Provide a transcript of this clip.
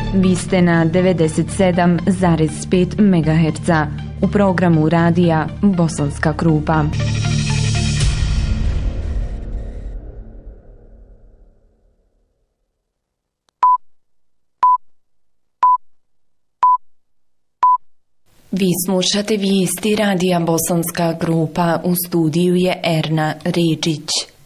Vi ste na 97,5 MHz u programu radija Bosanska Krupa. Vi slušate vijesti radija Bosanska Krupa, u studiju je Erna Rečić.